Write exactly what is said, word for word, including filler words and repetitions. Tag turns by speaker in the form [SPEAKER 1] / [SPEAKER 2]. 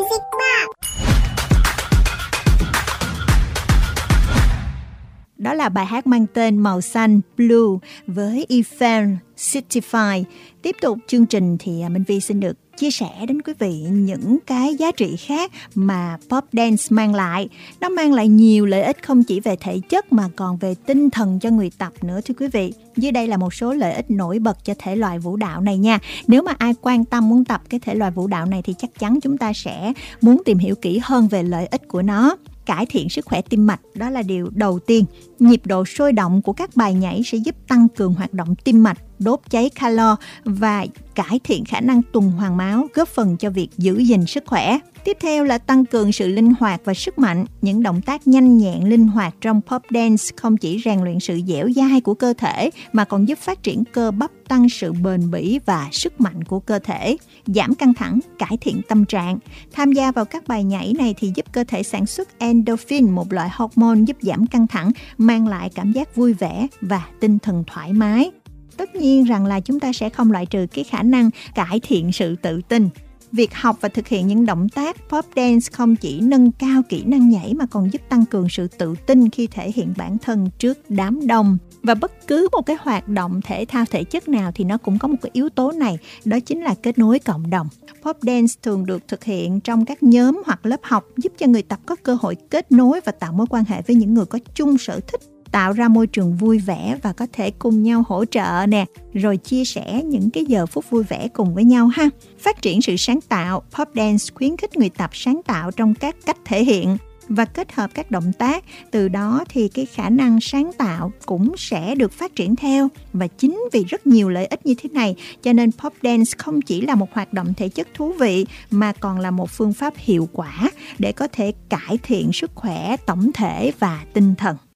[SPEAKER 1] Music Box. Đó là bài hát mang tên Màu Xanh Blue với Eiffel Certified. Tiếp tục chương trình thì Minh Vi xin được chia sẻ đến quý vị những cái giá trị khác mà pop dance mang lại. Nó mang lại nhiều lợi ích không chỉ về thể chất mà còn về tinh thần cho người tập nữa thưa quý vị. Dưới đây là một số lợi ích nổi bật cho thể loại vũ đạo này nha. Nếu mà ai quan tâm muốn tập cái thể loại vũ đạo này thì chắc chắn chúng ta sẽ muốn tìm hiểu kỹ hơn về lợi ích của nó. Cải thiện sức khỏe tim mạch, đó là điều đầu tiên. Nhịp độ sôi động của các bài nhảy sẽ giúp tăng cường hoạt động tim mạch, đốt cháy calo và cải thiện khả năng tuần hoàn máu, góp phần cho việc giữ gìn sức khỏe. Tiếp theo là tăng cường sự linh hoạt và sức mạnh. Những động tác nhanh nhẹn, linh hoạt trong pop dance không chỉ rèn luyện sự dẻo dai của cơ thể mà còn giúp phát triển cơ bắp, tăng sự bền bỉ và sức mạnh của cơ thể. Giảm căng thẳng, cải thiện tâm trạng. Tham gia vào các bài nhảy này thì giúp cơ thể sản xuất endorphin, một loại hormone giúp giảm căng thẳng, mang lại cảm giác vui vẻ và tinh thần thoải mái. Tất nhiên rằng là chúng ta sẽ không loại trừ cái khả năng cải thiện sự tự tin. Việc học và thực hiện những động tác pop dance không chỉ nâng cao kỹ năng nhảy mà còn giúp tăng cường sự tự tin khi thể hiện bản thân trước đám đông. Và bất cứ một cái hoạt động thể thao thể chất nào thì nó cũng có một cái yếu tố này, đó chính là kết nối cộng đồng. Pop dance thường được thực hiện trong các nhóm hoặc lớp học, giúp cho người tập có cơ hội kết nối và tạo mối quan hệ với những người có chung sở thích, tạo ra môi trường vui vẻ và có thể cùng nhau hỗ trợ nè, rồi chia sẻ những cái giờ phút vui vẻ cùng với nhau ha. Phát triển sự sáng tạo, pop dance khuyến khích người tập sáng tạo trong các cách thể hiện và kết hợp các động tác, từ đó thì cái khả năng sáng tạo cũng sẽ được phát triển theo. Và chính vì rất nhiều lợi ích như thế này cho nên pop dance không chỉ là một hoạt động thể chất thú vị mà còn là một phương pháp hiệu quả để có thể cải thiện sức khỏe tổng thể và tinh thần.